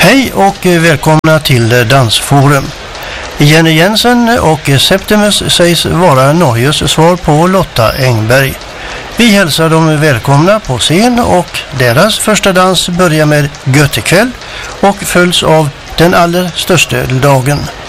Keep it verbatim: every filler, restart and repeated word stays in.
Hej och välkomna till Dansforum. Jenny Jensen och Septimus sägs vara Norges svar på Lotta Engberg. Vi hälsar dem välkomna på scen och deras första dans börjar med Göttekväll och följs av Den allra största dagen.